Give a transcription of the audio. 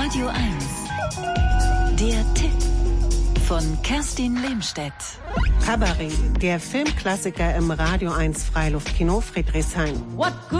Radio 1. Der Tipp von Kerstin Lehmstedt. Cabaret, der Filmklassiker im Radio 1 Freiluftkino Friedrichshain. What